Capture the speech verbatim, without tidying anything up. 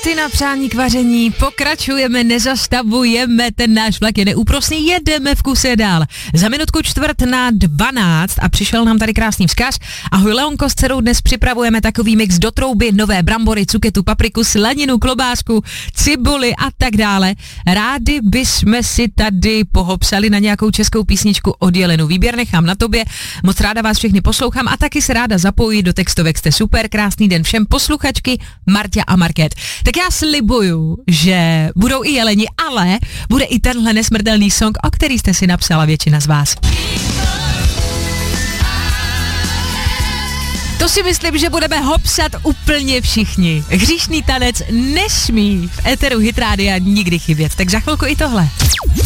Rty na přání k vaření, pokračujeme, nezastavujeme, ten náš vlak je neúprosný, jedeme v kuse dál. Za minutku čtvrt na dvanáct a přišel nám tady krásný vzkaz. Ahoj Leonko, s dcerou dnes připravujeme takový mix do trouby, nové brambory, cuketu, papriku, slaninu, klobásku, cibuli a tak dále. Rádi bychom si tady pohopsali na nějakou českou písničku od Jelenu. Výběr nechám na tobě, moc ráda vás všechny poslouchám a taky se ráda zapojit do textovek. Jste super, krásný den všem, posluchačky Marta a Market. Tak já slibuju, že budou i jeleni, ale bude i tenhle nesmrtelný song, o který jste si napsala většina z vás. To si myslím, že budeme hopsat úplně všichni. Hříšný tanec nesmí v éteru Hit Rádia nikdy chybět, tak za chvilku i tohle.